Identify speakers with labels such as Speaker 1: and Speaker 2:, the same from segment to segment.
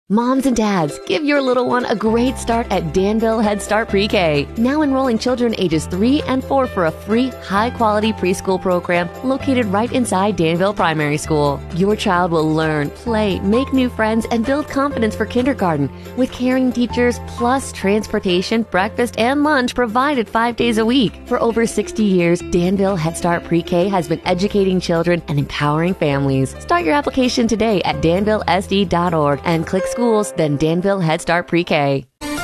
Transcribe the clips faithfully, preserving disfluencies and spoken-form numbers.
Speaker 1: Moms and dads, give your little one a great start at Danville Head Start Pre-K. Now enrolling children ages three and four for a free, high-quality preschool program located right inside Danville Primary School. Your child will learn, play, make new friends, and build confidence for kindergarten with caring teachers plus transportation, breakfast, and lunch provided five days a week. For over sixty years, Danville Head Start Pre-K has been educating children and empowering families. Start your application today at danville s d dot org and click schools, then Danville Head Start Pre-K.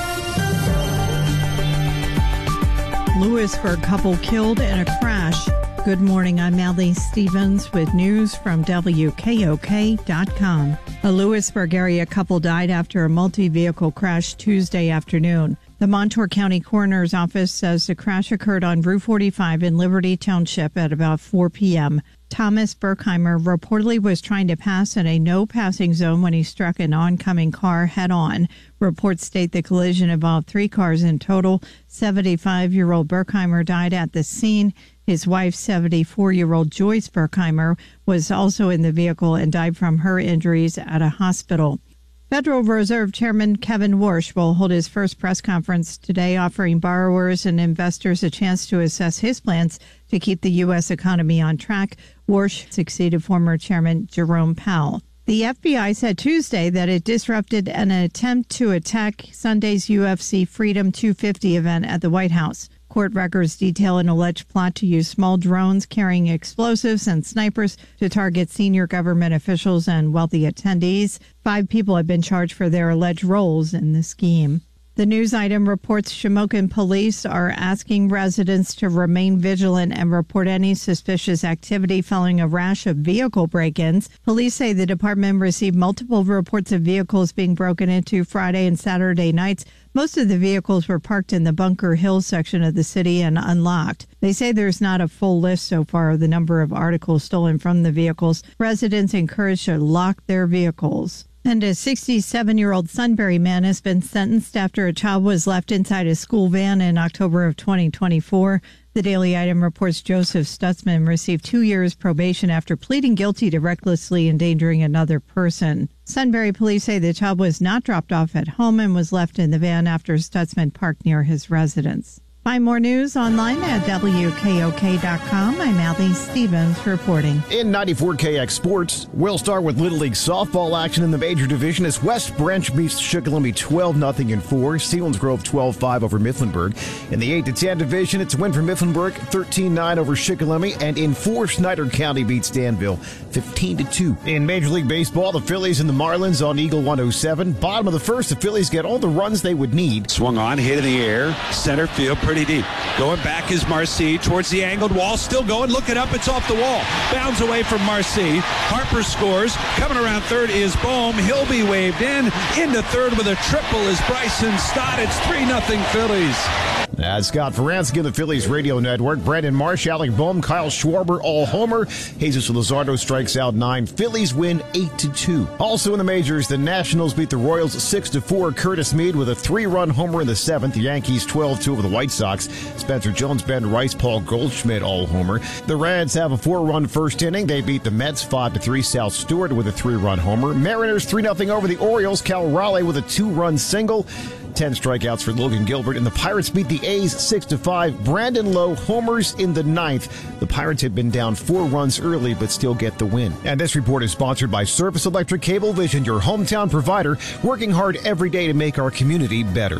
Speaker 2: Lewisburg couple killed in a crash. Good morning, I'm Allie Stevens with news from W K O K dot com. A Lewisburg area couple died after a multi-vehicle crash Tuesday afternoon. The Montour County Coroner's Office says the crash occurred on Route forty-five in Liberty Township at about four p.m. Thomas Berkheimer reportedly was trying to pass in a no-passing zone when he struck an oncoming car head-on. Reports state the collision involved three cars in total. seventy-five-year-old Berkheimer died at the scene. His wife, seventy-four-year-old Joyce Berkheimer, was also in the vehicle and died from her injuries at a hospital. Federal Reserve Chairman Kevin Warsh will hold his first press conference today, offering borrowers and investors a chance to assess his plans to keep the U S economy on track. Warsh succeeded former Chairman Jerome Powell. The F B I said Tuesday that it disrupted an attempt to attack Sunday's U F C Freedom two fifty event at the White House. Court records detail an alleged plot to use small drones carrying explosives and snipers to target senior government officials and wealthy attendees. Five people have been charged for their alleged roles in the scheme. The news item reports Shamokin police are asking residents to remain vigilant and report any suspicious activity following a rash of vehicle break-ins. Police say the department received multiple reports of vehicles being broken into Friday and Saturday nights. Most of the vehicles were parked in the Bunker Hill section of the city and unlocked. They say there's not a full list so far of the number of articles stolen from the vehicles. Residents encouraged to lock their vehicles. And a sixty-seven-year-old Sunbury man has been sentenced after a child was left inside a school van in October of twenty twenty-four. The Daily Item reports Joseph Stutzman received two years probation after pleading guilty to recklessly endangering another person. Sunbury police say the child was not dropped off at home and was left in the van after Stutzman parked near his residence. Find more news online at W K O K dot com. I'm Allie Stevens reporting.
Speaker 3: In ninety-four K X Sports, we'll start with Little League softball action in the major division as West Branch beats Shikellamy twelve nothing in four. Selinsgrove twelve five over Mifflinburg. In the eight to ten division, it's a win for Mifflinburg, thirteen nine over Shikellamy. And in four, Snyder County beats Danville, fifteen to two. In Major League Baseball, the Phillies and the Marlins on Eagle one oh seven. Bottom of the first, the Phillies get all the runs they would need.
Speaker 4: Swung on, hit in the air, center field, pretty deep. Going back is Marcy towards the angled wall. Still going. Looking up. It's off the wall. Bounds away from Marcy. Harper scores. Coming around third is Bohm. He'll be waved in. Into third with a triple is Bryson Stott. It's three nothing Phillies.
Speaker 3: That's Scott Faransky of the Phillies Radio Network. Brandon Marsh, Alec Bohm, Kyle Schwarber, all homer. Jesus Luzardo strikes out nine. Phillies win eight to two. Also in the majors, the Nationals beat the Royals six to four. Curtis Mead with a three-run homer in the seventh. The Yankees twelve two over the White Sox. Spencer Jones, Ben Rice, Paul Goldschmidt, all homer. The Reds have a four-run first inning. They beat the Mets five to three. Sal Stewart with a three-run homer. Mariners three nothing over the Orioles. Cal Raleigh with a two-run single. Ten strikeouts for Logan Gilbert. And the Pirates beat the A's six to five. Brandon Lowe homers in the ninth. The Pirates had been down four runs early, but still get the win. And this report is sponsored by Service Electric Cablevision, your hometown provider, working hard every day to make our community better.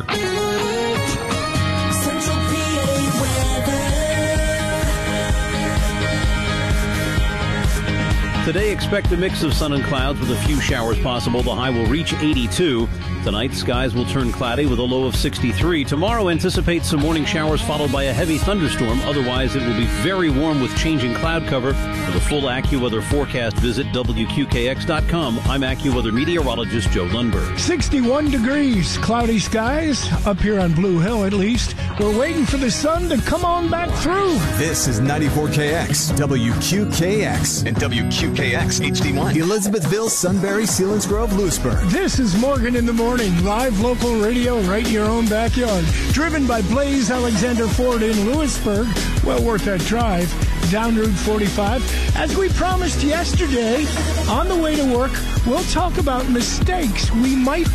Speaker 5: Today, expect a mix of sun and clouds with a few showers possible. The high will reach eighty-two. Tonight, skies will turn cloudy with a low of sixty-three. Tomorrow, anticipate some morning showers followed by a heavy thunderstorm. Otherwise, it will be very warm with changing cloud cover. For the full AccuWeather forecast, visit W Q K X dot com. I'm AccuWeather meteorologist Joe Lundberg.
Speaker 6: sixty-one degrees, cloudy skies, up here on Blue Hill at least. We're waiting for the sun to come on back through.
Speaker 7: This is ninety-four K X, W Q K X, and W Q K X H D one. Elizabethville, Sunbury, Selinsgrove, Lewisburg.
Speaker 6: This is Morgan in the Morning, live local radio right in your own backyard. Driven by Blaze Alexander Ford in Lewisburg. Well worth that drive. Down Route forty-five. As we promised yesterday, on the way to work, we'll talk about mistakes we might